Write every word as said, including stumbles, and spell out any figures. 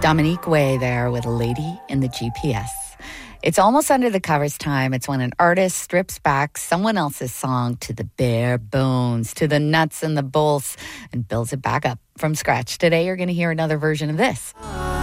Dominique Way there with Lady in the G P S. It's almost under the covers time. It's when an artist strips back someone else's song to the bare bones, to the nuts and the bolts, and builds it back up from scratch. Today, you're going to hear another version of this.